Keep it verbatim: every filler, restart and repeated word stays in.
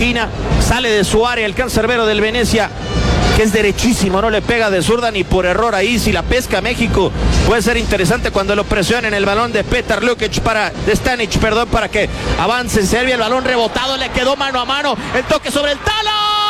esquina, sale de su área el cancerbero del Venecia, que es derechísimo, no le pega de zurda ni por error ahí. Si la pesca México puede ser interesante cuando lo presionen. El balón de Petar Lukic para, de Stanic, perdón, para que avance Serbia. El balón rebotado, le quedó mano a mano, el toque sobre el talo.